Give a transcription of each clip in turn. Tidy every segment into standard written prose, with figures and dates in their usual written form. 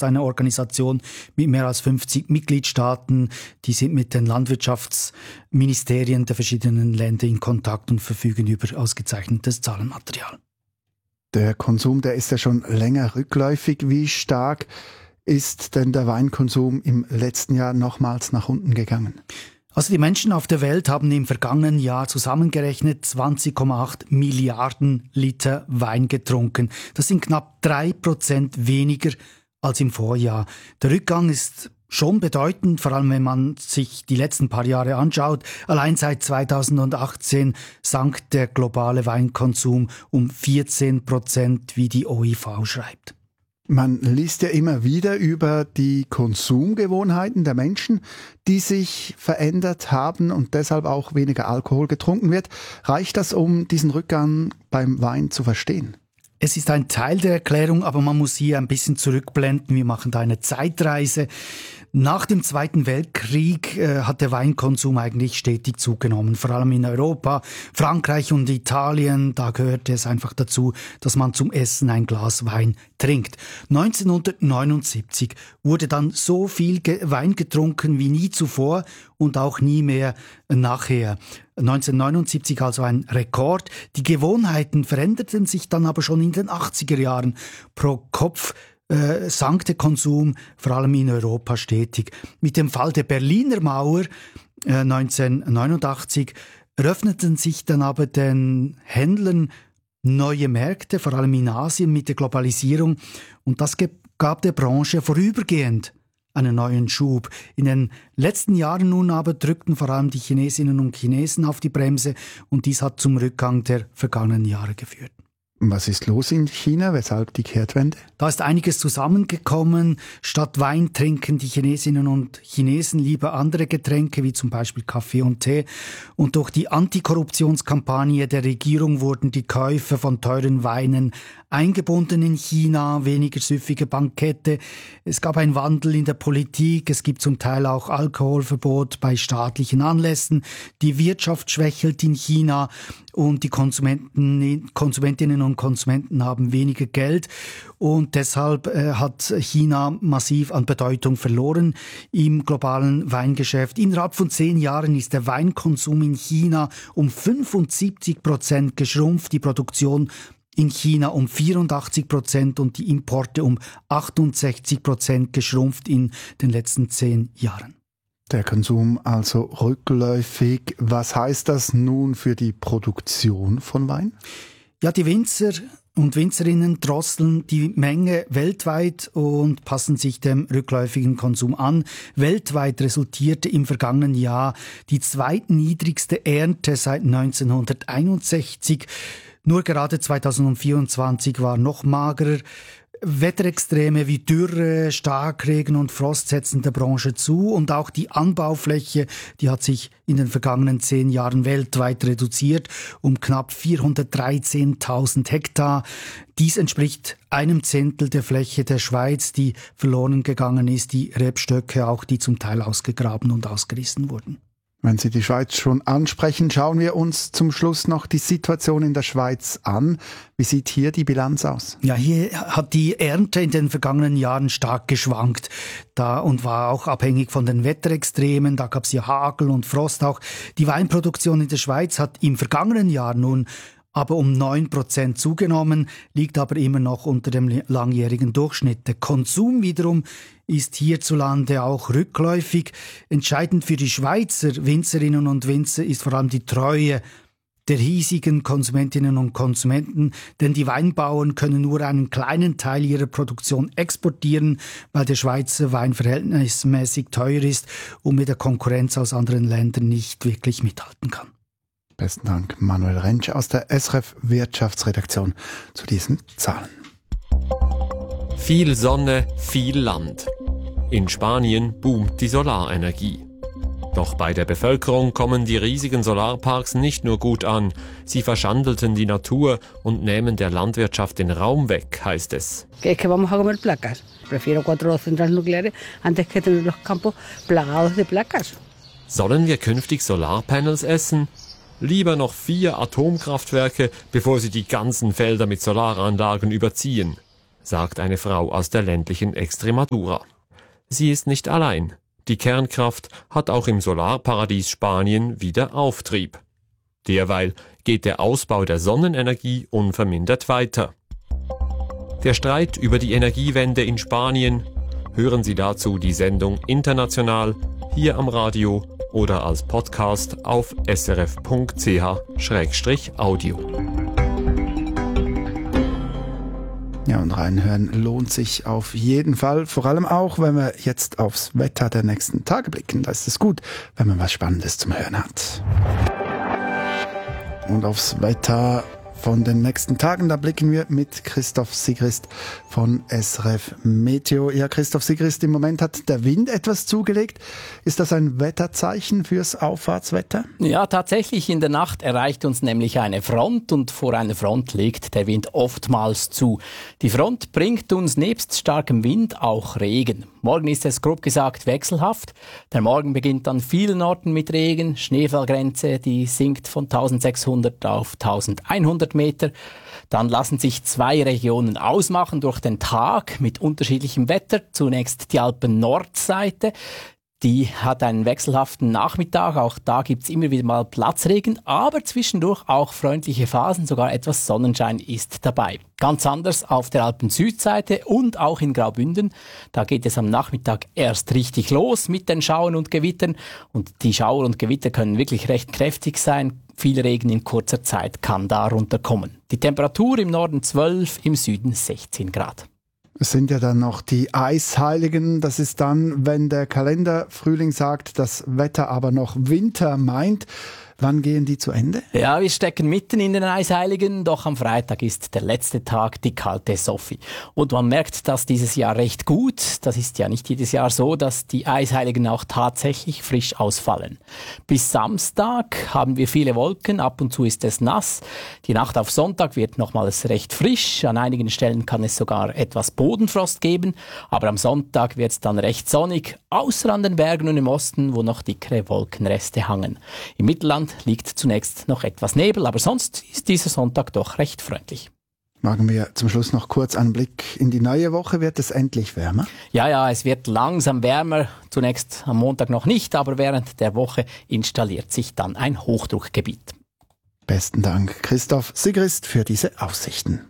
ist eine Organisation mit mehr als 50 Mitgliedstaaten. Die sind mit den Landwirtschaftsministerien der verschiedenen Länder in Kontakt und verfügen über ausgezeichnetes Zahlenmaterial. Der Konsum, der ist ja schon länger rückläufig. Wie stark ist denn der Weinkonsum im letzten Jahr nochmals nach unten gegangen? Also die Menschen auf der Welt haben im vergangenen Jahr zusammengerechnet 20,8 Milliarden Liter Wein getrunken. Das sind knapp 3% weniger als im Vorjahr. Der Rückgang ist schon bedeutend, vor allem wenn man sich die letzten paar Jahre anschaut. Allein seit 2018 sank der globale Weinkonsum um 14%, wie die OIV schreibt. Man liest ja immer wieder über die Konsumgewohnheiten der Menschen, die sich verändert haben und deshalb auch weniger Alkohol getrunken wird. Reicht das, um diesen Rückgang beim Wein zu verstehen? Es ist ein Teil der Erklärung, aber man muss hier ein bisschen zurückblenden. Wir machen da eine Zeitreise. Nach dem Zweiten Weltkrieg hat der Weinkonsum eigentlich stetig zugenommen, vor allem in Europa, Frankreich und Italien. Da gehörte es einfach dazu, dass man zum Essen ein Glas Wein trinkt. 1979 wurde dann so viel Wein getrunken wie nie zuvor und auch nie mehr nachher. 1979 also ein Rekord. Die Gewohnheiten veränderten sich dann aber schon in den 80er Jahren. Pro Kopf sank der Konsum, vor allem in Europa, stetig. Mit dem Fall der Berliner Mauer 1989 eröffneten sich dann aber den Händlern neue Märkte, vor allem in Asien mit der Globalisierung. Und das gab der Branche vorübergehend einen neuen Schub. In den letzten Jahren nun aber drückten vor allem die Chinesinnen und Chinesen auf die Bremse und dies hat zum Rückgang der vergangenen Jahre geführt. Was ist los in China? Weshalb die Kehrtwende? Da ist einiges zusammengekommen. Statt Wein trinken die Chinesinnen und Chinesen lieber andere Getränke, wie zum Beispiel Kaffee und Tee. Und durch die Antikorruptionskampagne der Regierung wurden die Käufe von teuren Weinen eingebunden in China, weniger süffige Bankette. Es gab einen Wandel in der Politik. Es gibt zum Teil auch Alkoholverbot bei staatlichen Anlässen. Die Wirtschaft schwächelt in China und die Konsumentinnen und Konsumenten haben weniger Geld. Und deshalb hat China massiv an Bedeutung verloren im globalen Weingeschäft. Innerhalb von 10 Jahren ist der Weinkonsum in China um 75% geschrumpft, die Produktion in China um 84% und die Importe um 68% geschrumpft in den letzten 10 Jahren. Der Konsum also rückläufig. Was heißt das nun für die Produktion von Wein? Ja, die Winzer und Winzerinnen drosseln die Menge weltweit und passen sich dem rückläufigen Konsum an. Weltweit resultierte im vergangenen Jahr die zweitniedrigste Ernte seit 1961. Nur gerade 2024 war noch magerer. Wetterextreme wie Dürre, Starkregen und Frost setzen der Branche zu und auch die Anbaufläche, die hat sich in den vergangenen 10 Jahren weltweit reduziert um knapp 413.000 Hektar. Dies entspricht 1/10 der Fläche der Schweiz, die verloren gegangen ist, die Rebstöcke auch, die zum Teil ausgegraben und ausgerissen wurden. Wenn Sie die Schweiz schon ansprechen, schauen wir uns zum Schluss noch die Situation in der Schweiz an. Wie sieht hier die Bilanz aus? Ja, hier hat die Ernte in den vergangenen Jahren stark geschwankt und war auch abhängig von den Wetterextremen. Da gab es ja Hagel und Frost auch. Die Weinproduktion in der Schweiz hat im vergangenen Jahr nun aber um 9% zugenommen, liegt aber immer noch unter dem langjährigen Durchschnitt. Der Konsum wiederum ist hierzulande auch rückläufig. Entscheidend für die Schweizer Winzerinnen und Winzer ist vor allem die Treue der hiesigen Konsumentinnen und Konsumenten, denn die Weinbauern können nur einen kleinen Teil ihrer Produktion exportieren, weil der Schweizer Wein verhältnismäßig teuer ist und mit der Konkurrenz aus anderen Ländern nicht wirklich mithalten kann. Besten Dank, Manuel Rentsch aus der SRF Wirtschaftsredaktion zu diesen Zahlen. Viel Sonne, viel Land. In Spanien boomt die Solarenergie. Doch bei der Bevölkerung kommen die riesigen Solarparks nicht nur gut an. Sie verschandelten die Natur und nehmen der Landwirtschaft den Raum weg, heißt es. Sollen wir künftig Solarpanels essen? Lieber noch 4 Atomkraftwerke, bevor sie die ganzen Felder mit Solaranlagen überziehen. sagt eine Frau aus der ländlichen Extremadura. Sie ist nicht allein. Die Kernkraft hat auch im Solarparadies Spanien wieder Auftrieb. Derweil geht der Ausbau der Sonnenenergie unvermindert weiter. Der Streit über die Energiewende in Spanien. Hören Sie dazu die Sendung International hier am Radio oder als Podcast auf srf.ch/audio. Ja, und reinhören lohnt sich auf jeden Fall. Vor allem auch, wenn wir jetzt aufs Wetter der nächsten Tage blicken. Da ist es gut, wenn man was Spannendes zum Hören hat. Und aufs Wetter von den nächsten Tagen, da blicken wir mit Christoph Sigrist von SRF Meteo. Ja, Christoph Sigrist, im Moment hat der Wind etwas zugelegt. Ist das ein Wetterzeichen fürs Auffahrtswetter? Ja, tatsächlich. In der Nacht erreicht uns nämlich eine Front und vor einer Front legt der Wind oftmals zu. Die Front bringt uns nebst starkem Wind auch Regen. Morgen ist es grob gesagt wechselhaft. Der Morgen beginnt an vielen Orten mit Regen. Schneefallgrenze, die sinkt von 1600 auf 1100 Meter. Dann lassen sich 2 Regionen ausmachen durch den Tag mit unterschiedlichem Wetter. Zunächst die Alpen-Nordseite. Die hat einen wechselhaften Nachmittag, auch da gibt's immer wieder mal Platzregen, aber zwischendurch auch freundliche Phasen, sogar etwas Sonnenschein ist dabei. Ganz anders auf der Alpen-Südseite und auch in Graubünden. Da geht es am Nachmittag erst richtig los mit den Schauern und Gewittern und die Schauer und Gewitter können wirklich recht kräftig sein. Viel Regen in kurzer Zeit kann da runterkommen. Die Temperatur im Norden 12, im Süden 16 Grad. Es sind ja dann noch die Eisheiligen. Das ist dann, wenn der Kalender Frühling sagt, das Wetter aber noch Winter meint. Wann gehen die zu Ende? Ja, wir stecken mitten in den Eisheiligen, doch am Freitag ist der letzte Tag, die kalte Sophie. Und man merkt das dieses Jahr recht gut. Das ist ja nicht jedes Jahr so, dass die Eisheiligen auch tatsächlich frisch ausfallen. Bis Samstag haben wir viele Wolken, ab und zu ist es nass. Die Nacht auf Sonntag wird nochmals recht frisch. An einigen Stellen kann es sogar etwas Bodenfrost geben. Aber am Sonntag wird es dann recht sonnig, außer an den Bergen und im Osten, wo noch dickere Wolkenreste hangen. Im Mittelland liegt zunächst noch etwas Nebel, aber sonst ist dieser Sonntag doch recht freundlich. Wagen wir zum Schluss noch kurz einen Blick in die neue Woche. Wird es endlich wärmer? Ja, es wird langsam wärmer. Zunächst am Montag noch nicht, aber während der Woche installiert sich dann ein Hochdruckgebiet. Besten Dank, Christoph Sigrist, für diese Aussichten.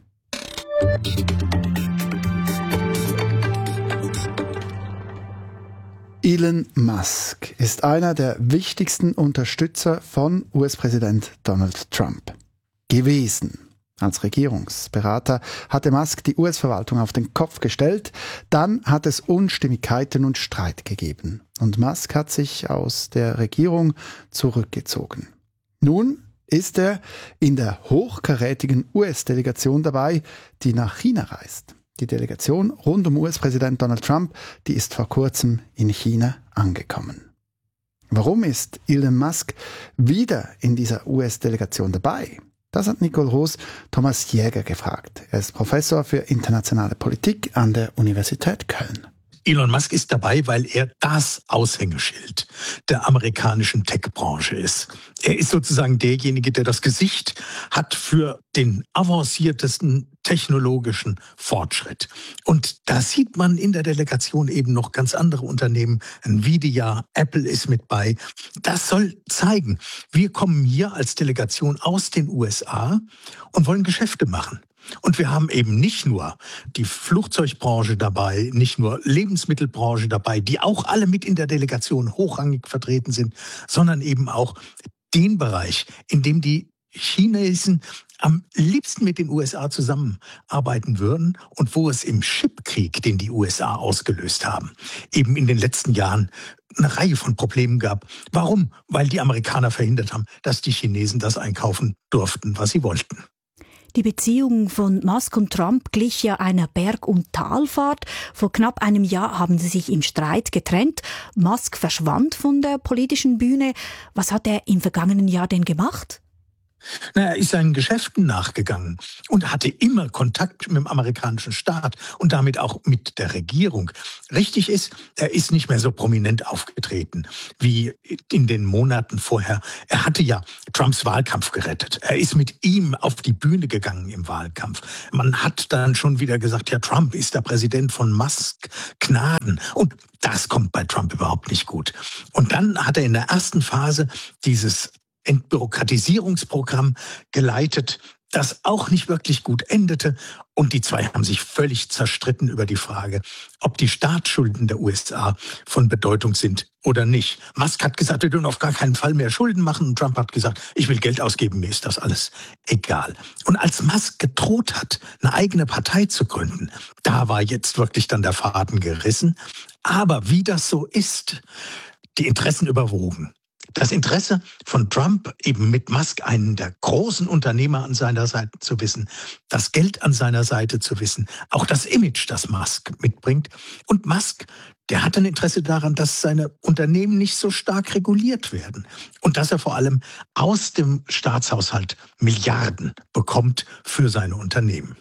Elon Musk ist einer der wichtigsten Unterstützer von US-Präsident Donald Trump gewesen. Als Regierungsberater hatte Musk die US-Verwaltung auf den Kopf gestellt. Dann hat es Unstimmigkeiten und Streit gegeben. Und Musk hat sich aus der Regierung zurückgezogen. Nun ist er in der hochkarätigen US-Delegation dabei, die nach China reist. Die Delegation rund um US-Präsident Donald Trump, die ist vor kurzem in China angekommen. Warum ist Elon Musk wieder in dieser US-Delegation dabei? Das hat Nicole Roos Thomas Jäger gefragt. Er ist Professor für internationale Politik an der Universität Köln. Elon Musk ist dabei, weil er das Aushängeschild der amerikanischen Tech-Branche ist. Er ist sozusagen derjenige, der das Gesicht hat für den avanciertesten technologischen Fortschritt. Und da sieht man in der Delegation eben noch ganz andere Unternehmen. Nvidia, Apple ist mit bei. Das soll zeigen, wir kommen hier als Delegation aus den USA und wollen Geschäfte machen. Und wir haben eben nicht nur die Flugzeugbranche dabei, nicht nur Lebensmittelbranche dabei, die auch alle mit in der Delegation hochrangig vertreten sind, sondern eben auch den Bereich, in dem die Chinesen am liebsten mit den USA zusammenarbeiten würden und wo es im Chipkrieg, den die USA ausgelöst haben, eben in den letzten Jahren eine Reihe von Problemen gab. Warum? Weil die Amerikaner verhindert haben, dass die Chinesen das einkaufen durften, was sie wollten. Die Beziehung von Musk und Trump glich ja einer Berg- und Talfahrt. Vor knapp einem Jahr haben sie sich im Streit getrennt. Musk verschwand von der politischen Bühne. Was hat er im vergangenen Jahr denn gemacht? Er ist seinen Geschäften nachgegangen und hatte immer Kontakt mit dem amerikanischen Staat und damit auch mit der Regierung. Richtig ist, er ist nicht mehr so prominent aufgetreten wie in den Monaten vorher. Er hatte ja Trumps Wahlkampf gerettet. Er ist mit ihm auf die Bühne gegangen im Wahlkampf. Man hat dann schon wieder gesagt, ja, Trump ist der Präsident von Musk, Gnaden. Und das kommt bei Trump überhaupt nicht gut. Und dann hat er in der ersten Phase dieses Entbürokratisierungsprogramm geleitet, das auch nicht wirklich gut endete. Und die zwei haben sich völlig zerstritten über die Frage, ob die Staatsschulden der USA von Bedeutung sind oder nicht. Musk hat gesagt, wir dürfen auf gar keinen Fall mehr Schulden machen. Und Trump hat gesagt, ich will Geld ausgeben, mir ist das alles egal. Und als Musk gedroht hat, eine eigene Partei zu gründen, da war jetzt wirklich dann der Faden gerissen. Aber wie das so ist, die Interessen überwogen. Das Interesse von Trump, eben mit Musk einen der großen Unternehmer an seiner Seite zu wissen, das Geld an seiner Seite zu wissen, auch das Image, das Musk mitbringt. Und Musk, der hat ein Interesse daran, dass seine Unternehmen nicht so stark reguliert werden und dass er vor allem aus dem Staatshaushalt Milliarden bekommt für seine Unternehmen.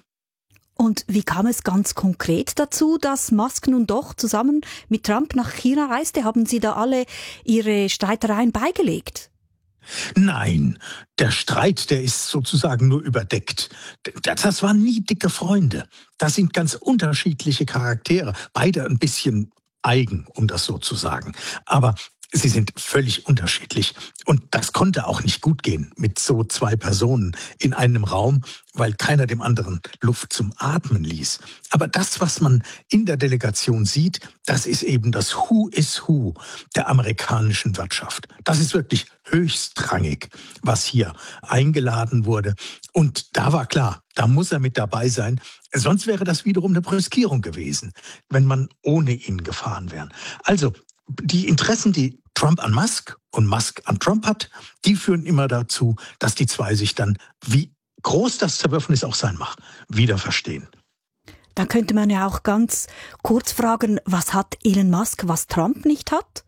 Und wie kam es ganz konkret dazu, dass Musk nun doch zusammen mit Trump nach China reiste? Haben Sie da alle Ihre Streitereien beigelegt? Nein, der Streit, der ist sozusagen nur überdeckt. Das waren nie dicke Freunde. Das sind ganz unterschiedliche Charaktere. Beide ein bisschen eigen, um das so zu sagen. Aber sie sind völlig unterschiedlich. Und das konnte auch nicht gut gehen mit so zwei Personen in einem Raum, weil keiner dem anderen Luft zum Atmen ließ. Aber das, was man in der Delegation sieht, das ist eben das Who is Who der amerikanischen Wirtschaft. Das ist wirklich höchstrangig, was hier eingeladen wurde. Und da war klar, da muss er mit dabei sein. Sonst wäre das wiederum eine Brüskierung gewesen, wenn man ohne ihn gefahren wäre. Also, die Interessen, die Trump an Musk und Musk an Trump hat, die führen immer dazu, dass die zwei sich dann, wie groß das Zerwürfnis auch sein mag, wieder verstehen. Dann könnte man ja auch ganz kurz fragen, was hat Elon Musk, was Trump nicht hat?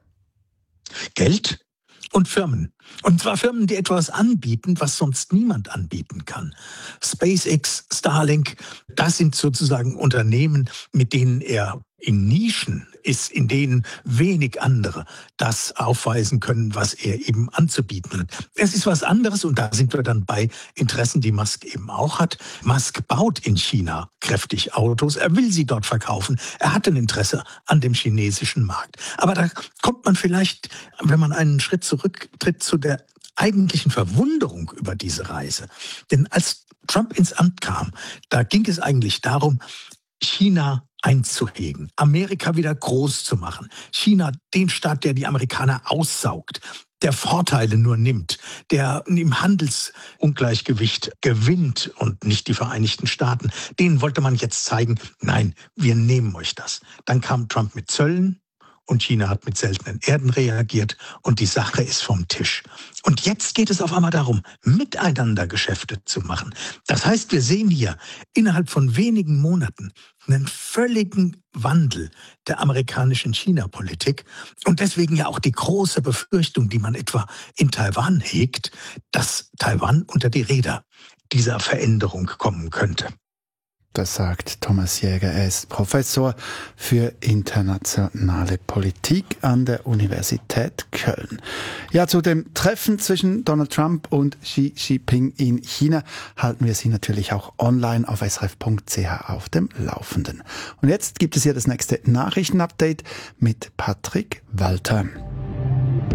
Geld und Firmen. Und zwar Firmen, die etwas anbieten, was sonst niemand anbieten kann. SpaceX, Starlink, das sind sozusagen Unternehmen, mit denen er in Nischen ist, in denen wenig andere das aufweisen können, was er eben anzubieten hat. Es ist was anderes und da sind wir dann bei Interessen, die Musk eben auch hat. Musk baut in China kräftig Autos, er will sie dort verkaufen, er hat ein Interesse an dem chinesischen Markt. Aber da kommt man vielleicht, wenn man einen Schritt zurücktritt, zu der eigentlichen Verwunderung über diese Reise. Denn als Trump ins Amt kam, da ging es eigentlich darum, China einzuhegen, Amerika wieder groß zu machen. China, den Staat, der die Amerikaner aussaugt, der Vorteile nur nimmt, der im Handelsungleichgewicht gewinnt und nicht die Vereinigten Staaten. Denen wollte man jetzt zeigen, nein, wir nehmen euch das. Dann kam Trump mit Zöllen. Und China hat mit seltenen Erden reagiert und die Sache ist vom Tisch. Und jetzt geht es auf einmal darum, miteinander Geschäfte zu machen. Das heißt, wir sehen hier innerhalb von wenigen Monaten einen völligen Wandel der amerikanischen China-Politik und deswegen ja auch die große Befürchtung, die man etwa in Taiwan hegt, dass Taiwan unter die Räder dieser Veränderung kommen könnte. Das sagt Thomas Jäger. Er ist Professor für internationale Politik an der Universität Köln. Ja, zu dem Treffen zwischen Donald Trump und Xi Jinping in China halten wir Sie natürlich auch online auf srf.ch auf dem Laufenden. Und jetzt gibt es hier das nächste Nachrichtenupdate mit Patrick Walter.